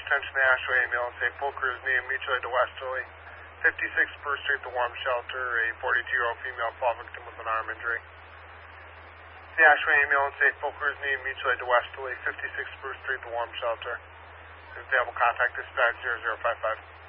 attention to Ashway ambulance, a full cruise needed mutually to Westerly. 56 Spruce Street, the Warm Shelter, a 42-year-old female fall victim with an arm injury. The Ashway ambulance, a full cruise needed mutually to Westerly. 56 Spruce Street, the Warm Shelter. If they will contact dispatch 0055.